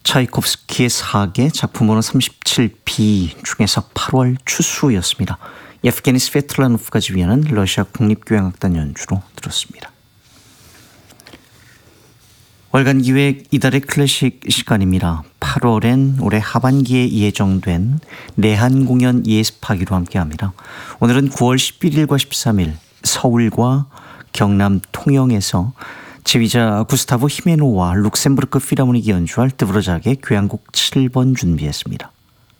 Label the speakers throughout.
Speaker 1: 차이콥스키의 사계 작품번호 37B 중에서 8월 추수였습니다. 예프게니 스베틀라노프가 지휘하는 러시아 국립교향악단 연주로 들었습니다. 월간 기획 이달의 클래식 시간입니다. 8월엔 올해 하반기에 예정된 내한 공연 예습하기로 함께합니다. 오늘은 9월 11일과 13일 서울과 경남 통영에서 지휘자 구스타보 히메노와 룩셈부르크 필하모닉이 연주할 드보르자크의 교향곡 7번 준비했습니다.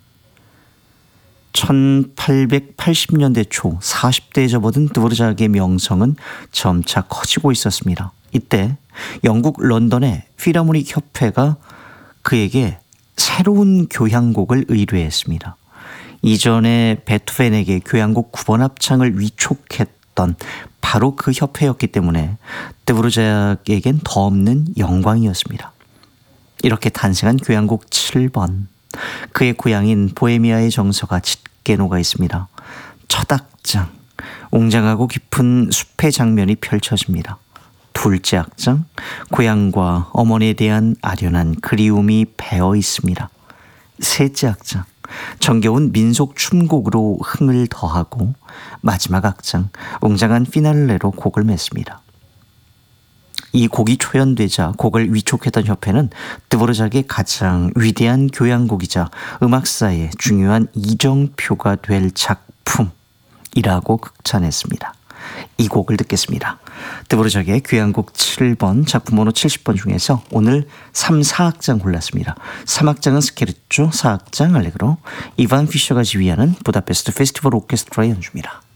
Speaker 1: 1880년대 초 40대에 접어든 드보르자크의 명성은 점차 커지고 있었습니다. 이때 영국 런던의 필하모닉 협회가 그에게 새로운 교향곡을 의뢰했습니다. 이전에 베토벤에게 교향곡 9번 합창을 위촉했던 바로 그 협회였기 때문에 드보르자크에겐 더 없는 영광이었습니다. 이렇게 탄생한 교향곡 7번, 그의 고향인 보헤미아의 정서가 짙게 녹아 있습니다. 첫 악장, 웅장하고 깊은 숲의 장면이 펼쳐집니다. 둘째 악장, 고향과 어머니에 대한 아련한 그리움이 배어 있습니다. 셋째 악장, 정겨운 민속 춤곡으로 흥을 더하고 마지막 악장, 웅장한 피날레로 곡을 맺습니다. 이 곡이 초연되자 곡을 위촉했던 협회는 드보르자크의 가장 위대한 교향곡이자 음악사의 중요한 이정표가 될 작품이라고 극찬했습니다. 이 곡을 듣겠습니다. 드보르자크의 교향곡 7번 작품번호 70번 중에서 오늘 3, 4악장 골랐습니다. 3악장은 스케르초, 4악장 알레그로, 이반 피셔가 지휘하는 부다페스트 페스티벌 오케스트라의 연주입니다.